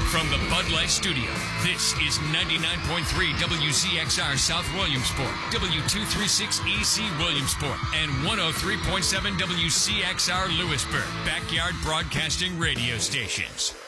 From the Bud Light Studio, this is 99.3 WZXR South Williamsport, W236EC Williamsport, and 103.7 WCXR Lewisburg, Backyard Broadcasting Radio Stations.